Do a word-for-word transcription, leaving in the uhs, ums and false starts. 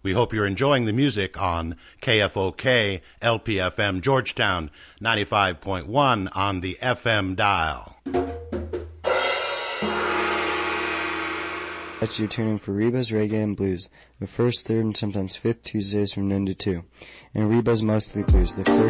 We hope you're enjoying the music on K F O K, L P F M, Georgetown, ninety-five point one on the F M dial. That's your tuning for Reba's Reggae and Blues, the first, third, and sometimes fifth Tuesdays from noon to two. And Reba's Mostly Blues, the first